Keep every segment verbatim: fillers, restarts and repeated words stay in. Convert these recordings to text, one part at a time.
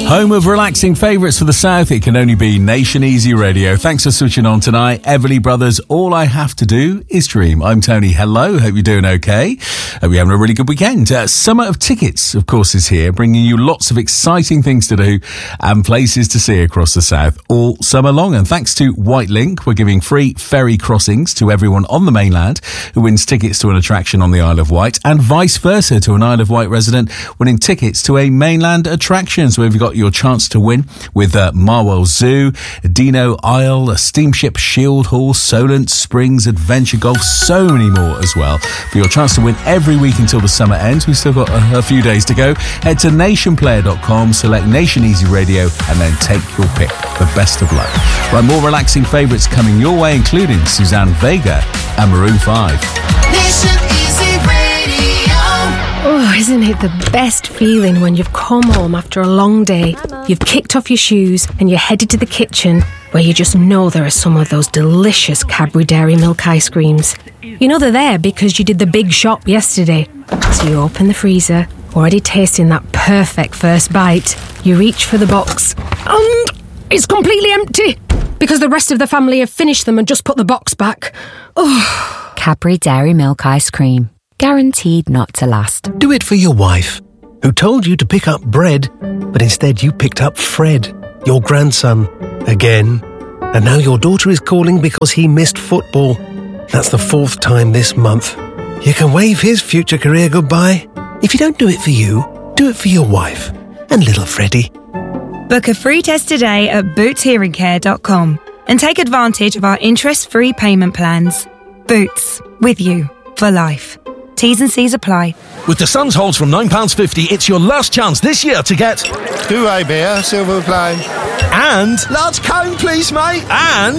Home of relaxing favourites for the South, it can only be Nation Easy Radio. Thanks for switching on tonight. Everly Brothers, All I Have to Do is Dream. I'm Tony. Hello. Hope you're doing okay. Hope you're having a really good weekend. Uh, Summer of Tickets, of course, is here, bringing you lots of exciting things to do and places to see across the South all summer long. And thanks to White Link, we're giving free ferry crossings to everyone on the mainland who wins tickets to an attraction on the Isle of Wight, and vice versa to an Isle of Wight resident winning tickets to a mainland attraction. So we've got your chance to win with uh, Marwell Zoo, Dino Isle, a Steamship Shield Hall, Solent Springs, Adventure Golf, so many more as well. For your chance to win every week until the summer ends, we've still got a, a few days to go. Head to nation player dot com, select Nation Easy Radio, and then take your pick. The best of luck. Right, more relaxing favourites coming your way, including Suzanne Vega and Maroon five. Nation Easy Radio. Oh, isn't it the best feeling when you've come home after a long day, you've kicked off your shoes and you're headed to the kitchen where you just know there are some of those delicious Cadbury Dairy Milk ice creams. You know they're there because you did the big shop yesterday. So you open the freezer, already tasting that perfect first bite. You reach for the box and it's completely empty because the rest of the family have finished them and just put the box back. Oh. Cadbury Dairy Milk ice cream. Guaranteed not to last. Do it for your wife, who told you to pick up bread, but instead you picked up Fred, your grandson, again. And now your daughter is calling because he missed football. That's the fourth time this month. You can wave his future career goodbye. If you don't do it for you, do it for your wife and little Freddie. Book a free test today at boots hearing care dot com and take advantage of our interest-free payment plans. Boots, with you for life. T's and C's apply. With the Suns holds from nine pounds fifty, it's your last chance this year to get Two-way beer, silver play. And Large cone, please, mate. And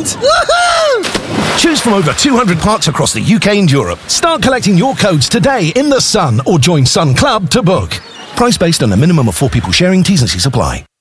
Woohoo! choose from over two hundred parks across the U K and Europe. Start collecting your codes today in the Sun or join Sun Club to book. Price based on a minimum of four people sharing. T's and C's apply.